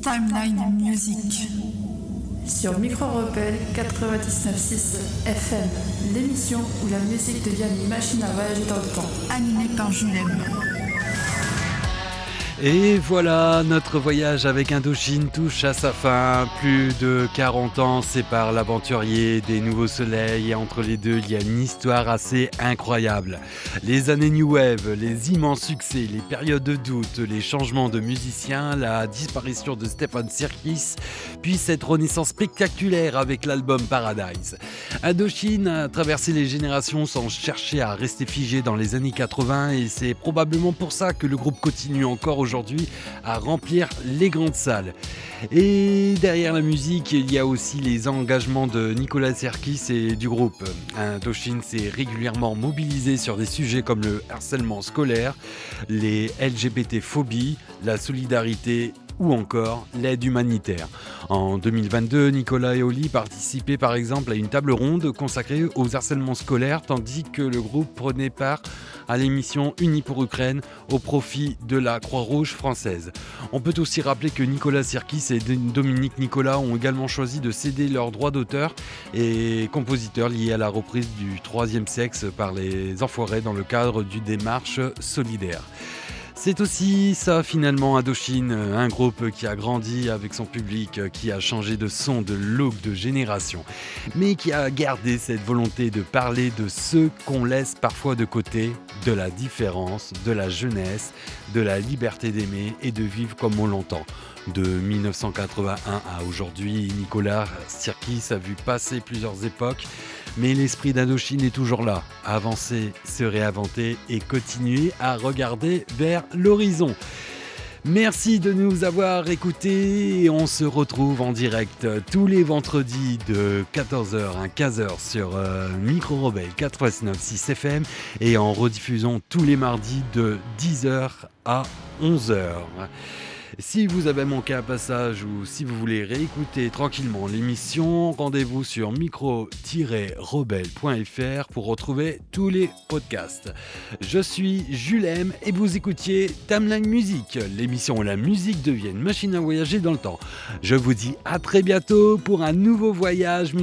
Timeline Music sur Micro Rebelle 99.6 FM, l'émission où la musique devient une machine à voyager dans le temps, animée par Julem. Et voilà, notre voyage avec Indochine touche à sa fin. Plus de 40 ans séparent l'aventurier des Nouveaux Soleils et entre les deux, il y a une histoire assez incroyable. Les années New Wave, les immenses succès, les périodes de doute, les changements de musiciens, la disparition de Stefan Sirkis, puis cette renaissance spectaculaire avec l'album Paradise. Indochine a traversé les générations sans chercher à rester figé dans les années 80 et c'est probablement pour ça que le groupe continue encore aujourd'hui à remplir les grandes salles. Et derrière la musique, il y a aussi les engagements de Nicolas Sirkis et du groupe. Indochine s'est régulièrement mobilisé sur des sujets comme le harcèlement scolaire, les LGBT-phobies, la solidarité ou encore l'aide humanitaire. En 2022, Nicolas et Oli participaient par exemple à une table ronde consacrée aux harcèlements scolaires, tandis que le groupe prenait part à l'émission Unis pour Ukraine au profit de la Croix-Rouge française. On peut aussi rappeler que Nicolas Sirkis et Dominique Nicolas ont également choisi de céder leurs droits d'auteur et compositeurs liés à la reprise du troisième sexe par les Enfoirés dans le cadre d'une démarche solidaire. C'est aussi ça finalement Indochine, un groupe qui a grandi avec son public, qui a changé de son, de look, de génération, mais qui a gardé cette volonté de parler de ceux qu'on laisse parfois de côté, de la différence, de la jeunesse, de la liberté d'aimer et de vivre comme on l'entend. De 1981 à aujourd'hui, Nicolas Sirkis a vu passer plusieurs époques, mais l'esprit d'Indochine est toujours là, avancer, se réinventer et continuer à regarder vers l'horizon. Merci de nous avoir écoutés et on se retrouve en direct tous les vendredis de 14h à 15h sur Micro Rebelle 99.6 FM et en rediffusion tous les mardis de 10h à 11h. Si vous avez manqué un passage ou si vous voulez réécouter tranquillement l'émission, rendez-vous sur micro-rebelle.fr pour retrouver tous les podcasts. Je suis Julem et vous écoutiez Timeline Music, l'émission où la musique devient une machine à voyager dans le temps. Je vous dis à très bientôt pour un nouveau voyage